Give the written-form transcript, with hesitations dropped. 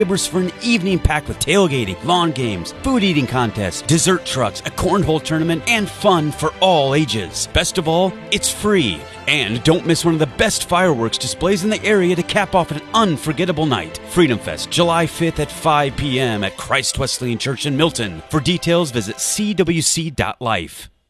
subscribers for an evening packed with tailgating, lawn games, food eating contests, dessert trucks, a cornhole tournament, and fun for all ages. Best of all, it's free. And don't miss one of the best fireworks displays in the area to cap off an unforgettable night. Freedom Fest, July 5th at 5 p.m. at Christ Wesleyan Church in Milton. For details, visit cwc.life.